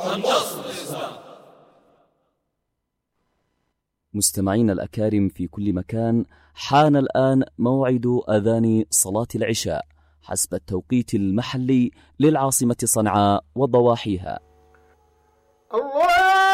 ونصر الإسلام. مستمعين الأكارم في كل مكان، حان الآن موعد أذان صلاة العشاء حسب التوقيت المحلي للعاصمة صنعاء وضواحيها. الله